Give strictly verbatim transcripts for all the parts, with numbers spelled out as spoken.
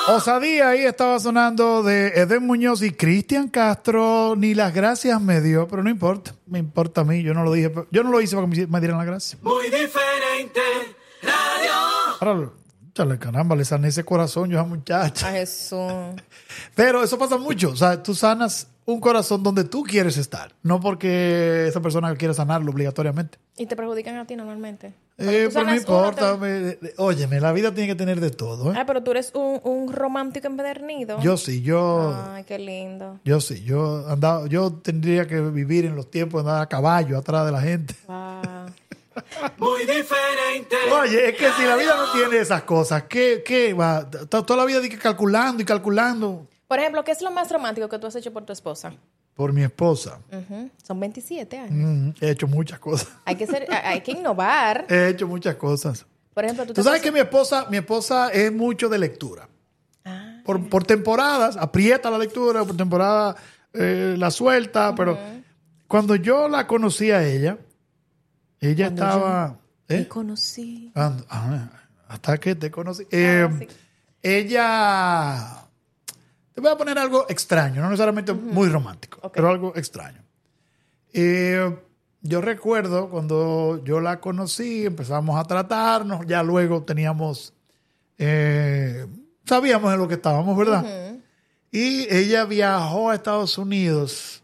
Osadía ahí estaba sonando de Edén Muñoz y Cristian Castro. Ni las gracias me dio, pero no importa. Me importa a mí. Yo no lo dije. Yo no lo hice para que me dieran las gracias. Muy diferente radio. Ahora, chale, caramba, le sané ese corazón yo a esa muchacha. A Jesús. Pero eso pasa mucho. O sea, tú sanas un corazón donde tú quieres estar. No porque esa persona quiera sanarlo obligatoriamente. ¿Y te perjudican a ti normalmente? Eh, pero no importa. Te... Me, óyeme, la vida tiene que tener de todo. ¿eh? Ah, pero tú eres un, un romántico empedernido. Yo sí, yo... Ay, qué lindo. Yo sí, yo andaba, yo tendría que vivir en los tiempos de andar a caballo atrás de la gente. Wow. Muy diferente. Oye, es que si la vida no tiene esas cosas, ¿qué, qué va? Toda la vida calculando y calculando. Por ejemplo, ¿qué es lo más romántico que tú has hecho por tu esposa? Por mi esposa. Uh-huh. Son veintisiete años. Mm, he hecho muchas cosas. Hay que ser, hay que innovar. He hecho muchas cosas. Por ejemplo, tú, tú sabes que mi esposa, mi esposa es mucho de lectura. Ah, por, por temporadas, aprieta la lectura, por temporada eh, la suelta, uh-huh. Pero cuando yo la conocí a ella, ella cuando estaba... Yo ¿eh? Te conocí. Ah, hasta que te conocí. Eh, ah, sí. Ella... Te voy a poner algo extraño, no necesariamente uh-huh. muy romántico, okay. Pero algo extraño. Eh, yo recuerdo cuando yo la conocí, empezamos a tratarnos, ya luego teníamos, eh, sabíamos en lo que estábamos, ¿verdad? Uh-huh. Y ella viajó a Estados Unidos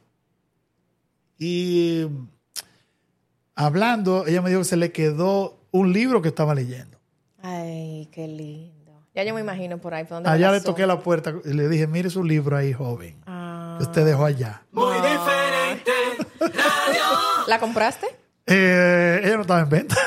y hablando, ella me dijo que se le quedó un libro que estaba leyendo. Ay, qué lindo. Ya yo me imagino por ahí. ¿Por dónde allá le toqué la puerta y le dije, mire su libro ahí, joven. Ah. Que usted dejó allá. Muy ah. diferente. Radio. ¿La compraste? Eh, ella no estaba en venta.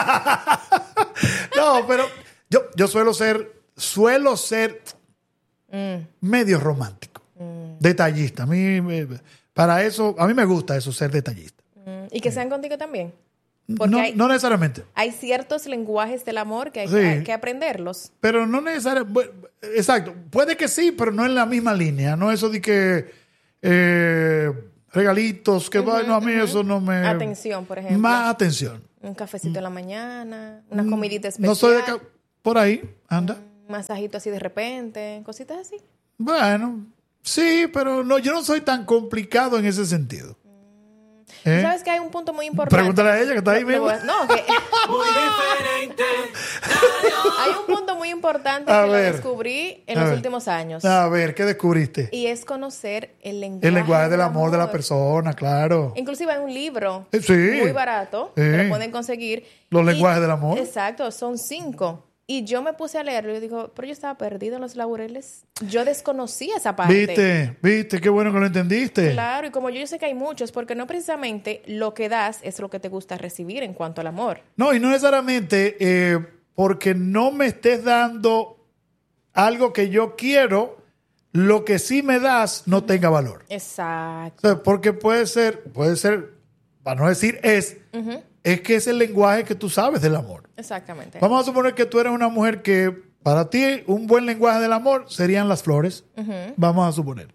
No, pero yo, yo suelo ser, suelo ser mm. medio romántico. Mm. Detallista. A mí, para eso, a mí me gusta eso, ser detallista. Mm. ¿Y que sean contigo también? Porque no, hay, no necesariamente. Hay ciertos lenguajes del amor que hay, sí, que, hay que aprenderlos. Pero no necesariamente. Exacto. Puede que sí, pero no en la misma línea. No eso de que eh, regalitos, que uh-huh, va, no, a mí uh-huh. eso no me... Atención, por ejemplo. Más atención. Un cafecito mm. en la mañana, una comidita especial. No soy de... Ca- por ahí, anda. Un masajito así de repente, cositas así. Bueno, sí, pero no, yo no soy tan complicado en ese sentido. ¿Eh? ¿Sabes que hay un punto muy importante? Pregúntale a ella que está ahí mismo. No, que... Muy diferente. Hay un punto muy importante a que ver, lo descubrí en los ver. últimos años. A ver, ¿qué descubriste? Y es conocer el lenguaje, el lenguaje del, del amor, amor de la persona, claro. Inclusive hay un libro sí. muy barato sí. que lo pueden conseguir. Los y, lenguajes del amor. Exacto, son cinco. Y yo me puse a leerlo y digo, pero yo estaba perdido en los laureles. Yo desconocía esa parte. Viste, viste, qué bueno que lo entendiste. Claro, y como yo, yo sé que hay muchos, porque no precisamente lo que das es lo que te gusta recibir en cuanto al amor. No, y no necesariamente eh, porque no me estés dando algo que yo quiero, lo que sí me das no tenga valor. Exacto. O sea, porque puede ser, puede ser, para no decir es, uh-huh. es que es el lenguaje que tú sabes del amor. Exactamente. Vamos a suponer que tú eres una mujer que para ti un buen lenguaje del amor serían las flores. Uh-huh. Vamos a suponer.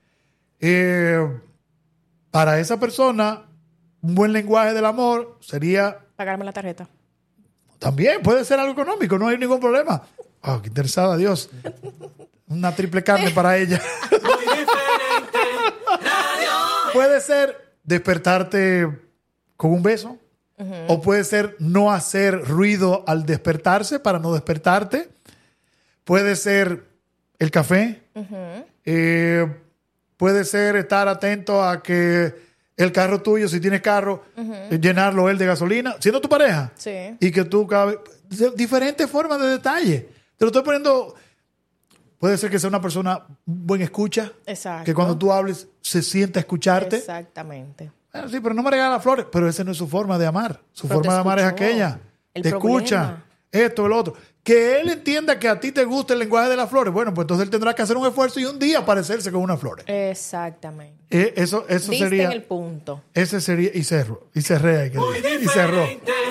Eh, para esa persona, un buen lenguaje del amor sería... pagarme la tarjeta. También puede ser algo económico, no hay ningún problema. Oh, qué interesada, Dios. Una triple carne para ella. Muy diferente. Radio. Puede ser despertarte con un beso. Uh-huh. O puede ser no hacer ruido al despertarse para no despertarte. Puede ser el café. Uh-huh. Eh, puede ser estar atento a que el carro tuyo, si tienes carro, uh-huh. llenarlo él de gasolina, siendo tu pareja. Sí. Y que tú cabe... diferentes formas de detalle. Te lo estoy poniendo... Puede ser que sea una persona buen escucha. Exacto. Que cuando tú hables se sienta a escucharte. Exactamente. Bueno, sí, pero no me regala flores. Pero esa no es su forma de amar. Su pero forma de amar es aquella. El te problema. Escucha. Esto, el otro. Que él entienda que a ti te gusta el lenguaje de las flores. Bueno, pues entonces él tendrá que hacer un esfuerzo y un día parecerse con unas flores. Exactamente. Eh, eso eso Diste sería... en el punto. Ese sería... Y cerró. Y cerré. Hay que decir. Y cerró.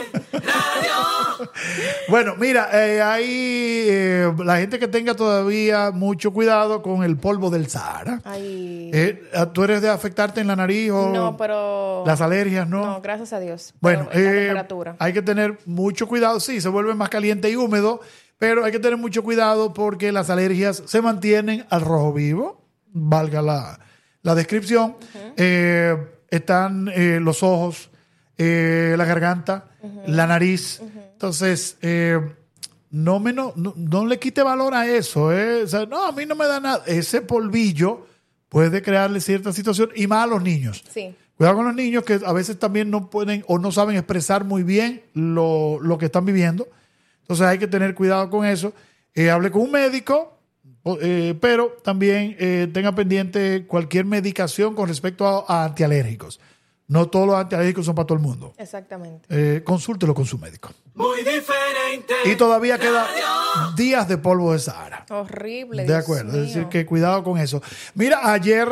Bueno, mira, eh, hay eh, la gente que tenga todavía mucho cuidado con el polvo del Sahara. Ay. Eh, ¿Tú eres de afectarte en la nariz o no, pero las alergias, no? No, gracias a Dios. Bueno, pero en la eh, temperatura. hay que tener mucho cuidado. Sí, se vuelve más caliente y húmedo, pero hay que tener mucho cuidado porque las alergias se mantienen al rojo vivo, valga la, la descripción. Uh-huh. Eh, están eh, los ojos, eh, la garganta, uh-huh. la nariz. Uh-huh. Entonces, eh, no, me, no, no, no le quite valor a eso. Eh. O sea, no, a mí no me da nada. Ese polvillo puede crearle cierta situación, y más a los niños. Sí. Cuidado con los niños que a veces también no pueden o no saben expresar muy bien lo, lo que están viviendo. Entonces hay que tener cuidado con eso. Eh, hable con un médico, eh, pero también eh, tenga pendiente cualquier medicación con respecto a, a antialérgicos. No todos los antialérgicos son para todo el mundo. Exactamente. Eh, consúltelo con su médico. Muy diferente. Y todavía queda días de polvo de Sahara. Horrible. De acuerdo. Es decir, que cuidado con eso. Mira, ayer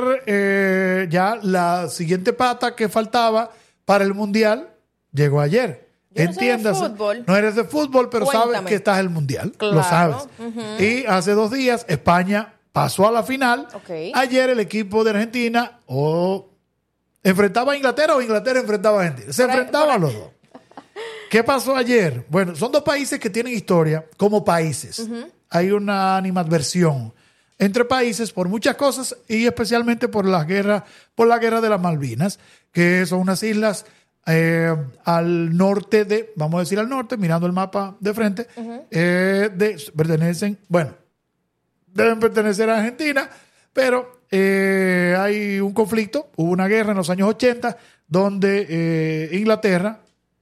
eh, ya la siguiente pata que faltaba para el Mundial llegó ayer. Yo Entiéndase. no, soy de fútbol. No eres de fútbol, pero Cuéntame. sabes que estás en el Mundial. Claro. Lo sabes. Uh-huh. Y hace dos días España pasó a la final. Okay. Ayer el equipo de Argentina o enfrentaba a Inglaterra o Inglaterra enfrentaba a Argentina. Se por ahí, enfrentaban los dos. ¿Qué pasó ayer? Bueno, son dos países que tienen historia como países. Uh-huh. Hay una animadversión entre países por muchas cosas y especialmente por la guerra, por la guerra de las Malvinas, que son unas islas eh, al norte de, vamos a decir al norte, mirando el mapa de frente, uh-huh. eh, de, pertenecen, bueno, deben pertenecer a Argentina, pero eh, hay un conflicto, hubo una guerra en los años ochenta donde eh, Inglaterra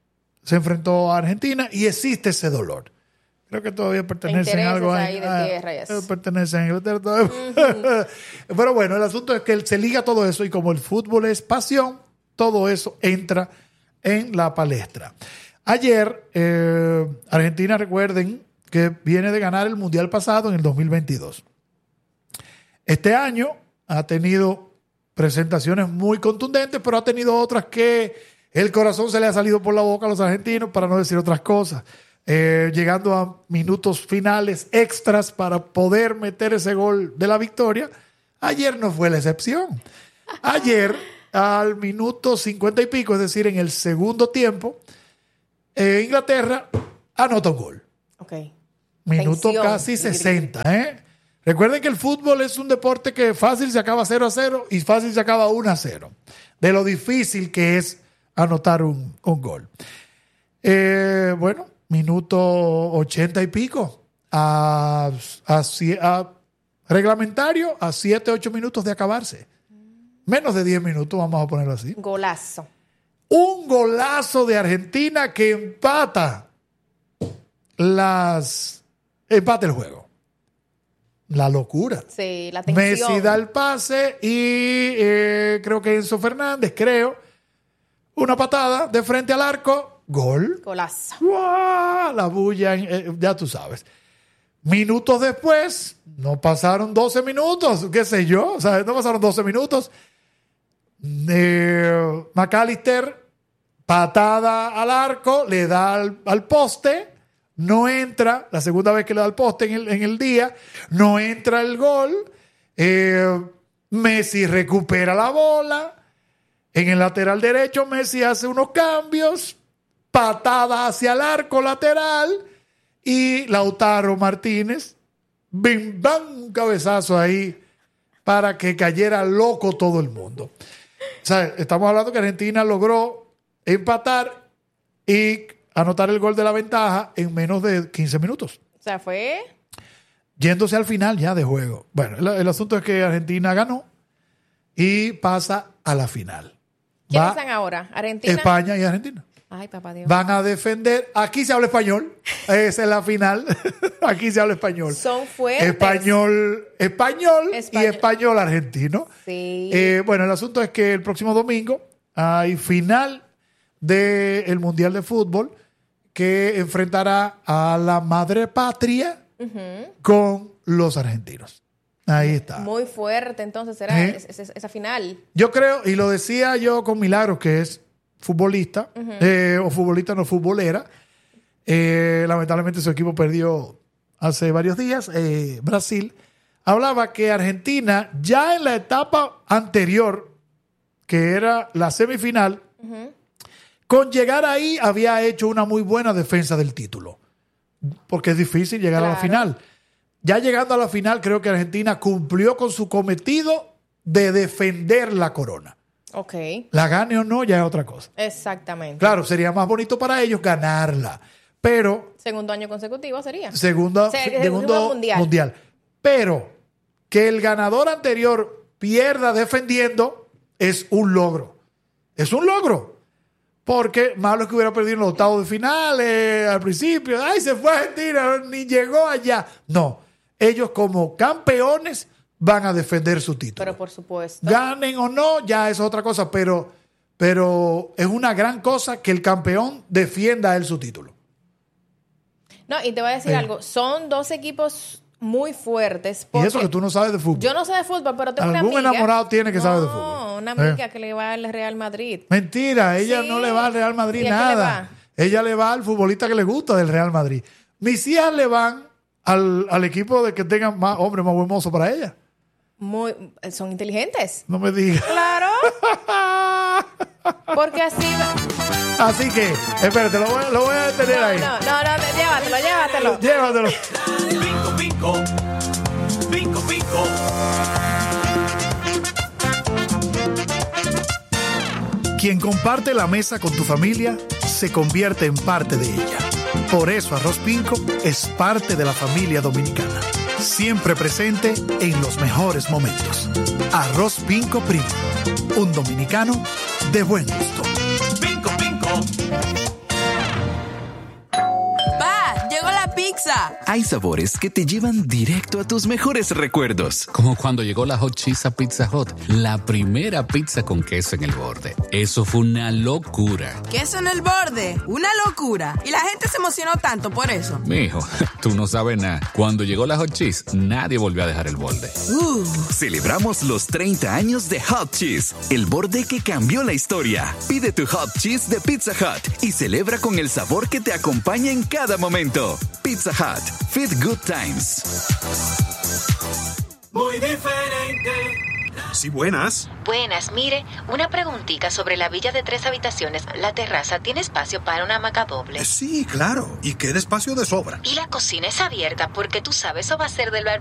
se enfrentó a Argentina y existe ese dolor. Creo que todavía pertenecen a algo ahí de ah, tierra, yes. pertenecen a Inglaterra todavía. Uh-huh. Pero bueno, el asunto es que se liga todo eso y como el fútbol es pasión, todo eso entra en la palestra. Ayer, eh, Argentina, recuerden que viene de ganar el Mundial pasado en el dos mil veintidós. Este año ha tenido presentaciones muy contundentes, pero ha tenido otras que el corazón se le ha salido por la boca a los argentinos, para no decir otras cosas. Eh, llegando a minutos finales extras para poder meter ese gol de la victoria. Ayer no fue la excepción. Ayer, al minuto cincuenta y pico, es decir, en el segundo tiempo, eh, Inglaterra anota un gol. Okay. Minuto Tensión. casi sesenta, ¿eh? Recuerden que el fútbol es un deporte que fácil se acaba cero a cero y fácil se acaba uno a cero. De lo difícil que es anotar un, un gol. Eh, bueno, minuto ochenta y pico. A, a, a reglamentario, a siete, ocho minutos de acabarse. Menos de diez minutos, vamos a ponerlo así. Golazo. Un golazo de Argentina que empata las... empata el juego. La locura. Sí, la tensión. Messi da el pase y eh, creo que Enzo Fernández, creo, una patada de frente al arco, gol. Golazo. ¡Wow! La bulla, eh, ya tú sabes. Minutos después, no pasaron doce minutos, qué sé yo, o sea, no pasaron doce minutos. Eh, McAllister, patada al arco, le da al, al poste. No entra, la segunda vez que le da el poste en el, en el día, no entra el gol. Eh, Messi recupera la bola. En el lateral derecho, Messi hace unos cambios. Patada hacia el arco lateral. Y Lautaro Martínez, bim, bam, un cabezazo ahí para que cayera loco todo el mundo. O sea, estamos hablando que Argentina logró empatar y anotar el gol de la ventaja en menos de quince minutos. O sea, fue... Yéndose al final ya de juego. Bueno, el, el asunto es que Argentina ganó y pasa a la final. ¿Quiénes Va están ahora? ¿Argentina? España y Argentina. Ay, papá Dios. Van a defender. Aquí se habla español. Esa es la final. Aquí se habla español. Son fuertes. Español, español, Español. y español argentino. Sí. Eh, bueno, el asunto es que el próximo domingo hay final del Mundial de Fútbol que enfrentará a la madre patria uh-huh. con los argentinos. Ahí está. Muy fuerte, entonces, será ¿Eh? es, es, esa final. Yo creo, y lo decía yo con Milagros, que es futbolista, uh-huh. eh, o futbolista no futbolera. Eh, lamentablemente su equipo perdió hace varios días. Eh, Brasil hablaba que Argentina, ya en la etapa anterior, que era la semifinal, uh-huh. con llegar ahí había hecho una muy buena defensa del título. porque es difícil llegar Claro. a la final. Ya llegando a la final, creo que Argentina cumplió con su cometido de defender la corona. Ok. La gane o no, ya es otra cosa. Exactamente. Claro, sería más bonito para ellos ganarla, pero Segundo año consecutivo sería. segunda, Se- segundo segundo mundial. mundial. Pero que el ganador anterior pierda defendiendo es un logro. Es un logro. Porque malo es que hubiera perdido en los octavos de finales al principio. Ay, se fue a Argentina, ni llegó allá. No, ellos como campeones van a defender su título. Pero por supuesto. Ganen o no, ya es otra cosa, pero, pero es una gran cosa que el campeón defienda a él su título. No, y te voy a decir Eh. algo. Son dos equipos muy fuertes. Y Porque eso que tú no sabes de fútbol. yo no sé de fútbol, pero tengo una Algún amiga. enamorado tiene que no, saber de fútbol. No, una Eh. amiga que le va al Real Madrid. Mentira, ella Sí. no le va al Real Madrid ¿Y a qué le nada. va? Ella le va al futbolista que le gusta del Real Madrid. Mis hijas le van al, al equipo de que tengan más hombres más buen mozo para ella. Muy, son inteligentes. No me digas. Claro. Porque así. va- Así que, espérate, lo voy, lo voy a detener No, ahí. no, no, no, llévatelo, llévatelo. Llévatelo. Pinco, pinco. Pinco, pinco. Quien comparte la mesa con tu familia se convierte en parte de ella. Por eso Arroz Pinco es parte de la familia dominicana. Siempre presente en los mejores momentos. Arroz Pinco Primo. Un dominicano de buen gusto. Pinco, pinco. ¡Pa! ¡Llegó la pizza! Hay sabores que te llevan directo a tus mejores recuerdos. Como cuando llegó la Hot Cheese a Pizza Hut, la primera pizza con queso en el borde. Eso fue una locura. Queso en el borde. Una locura. Y la gente se emocionó tanto por eso. Mijo, tú no sabes nada. Cuando llegó la Hot Cheese, nadie volvió a dejar el borde. Uh. Celebramos los treinta años de Hot Cheese, el borde que cambió la historia. Pide tu Hot Cheese de Pizza Hut y celebra con el sabor que te acompaña en cada momento. Pizza Hut. Fit Good Times. Muy diferente. Sí, buenas. Buenas, mire, una preguntita sobre la villa de tres habitaciones. La terraza tiene espacio para una hamaca doble. Eh, Sí, claro. Y queda espacio de sobra. Y la cocina es abierta porque tú sabes, eso va a ser del bar.